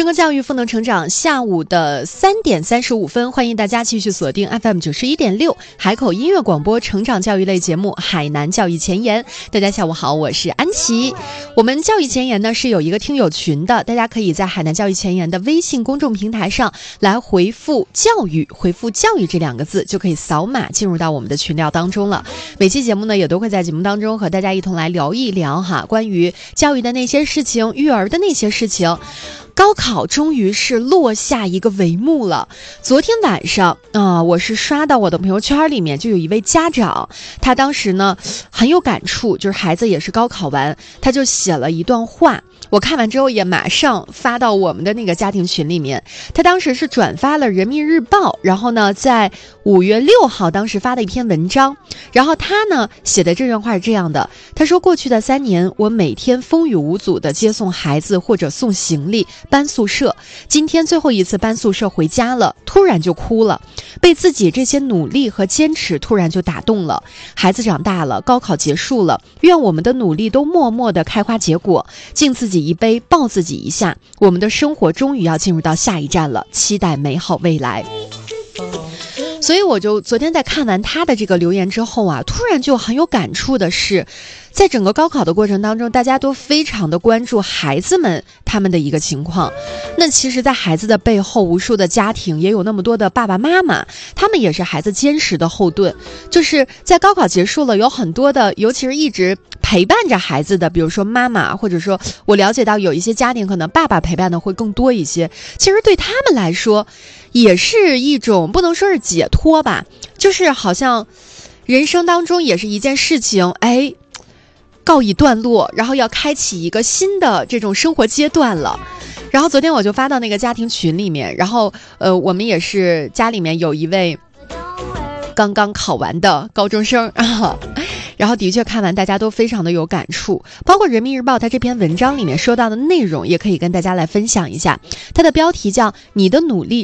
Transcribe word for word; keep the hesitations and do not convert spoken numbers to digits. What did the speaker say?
生个教育赋能成长，下午的三点三十五分，欢迎大家继续锁定 F M 九十一点六海口音乐广播成长教育类节目海南教育前沿。大家下午好，我是安琪。我们教育前沿呢是有一个听友群的，大家可以在海南教育前沿的微信公众平台上来回复教育，回复教育这两个字就可以扫码进入到我们的群聊当中了。每期节目呢也都会在节目当中和大家一同来聊一聊哈，关于教育的那些事情，育儿的那些事情。高考终于是落下一个帷幕了。昨天晚上啊、呃，我是刷到我的朋友圈里面，就有一位家长，他当时呢很有感触，就是孩子也是高考完，他就写了一段话。我看完之后也马上发到我们的那个家庭群里面。他当时是转发了人民日报，然后呢在五月六号当时发的一篇文章，然后他呢写的这段话是这样的，他说过去的三年我每天风雨无阻的接送孩子或者送行李搬宿舍，今天最后一次搬宿舍回家了，突然就哭了，被自己这些努力和坚持突然就打动了。孩子长大了，高考结束了，愿我们的努力都默默的开花结果，敬自己一杯，抱自己一下，我们的生活终于要进入到下一站了，期待美好未来。所以我就昨天在看完他的这个留言之后啊，突然就很有感触的是，在整个高考的过程当中，大家都非常的关注孩子们他们的一个情况。那其实在孩子的背后，无数的家庭也有那么多的爸爸妈妈，他们也是孩子坚实的后盾。就是在高考结束了，有很多的，尤其是一直陪伴着孩子的，比如说妈妈，或者说我了解到有一些家庭可能爸爸陪伴的会更多一些，其实对他们来说也是一种不能说是解脱吧，就是好像人生当中也是一件事情，哎，告一段落，然后要开启一个新的这种生活阶段了。然后昨天我就发到那个家庭群里面，然后呃，我们也是家里面有一位刚刚考完的高中生啊，然后的确看完大家都非常的有感触，包括人民日报它这篇文章里面说到的内容也可以跟大家来分享一下。它的标题叫你的努力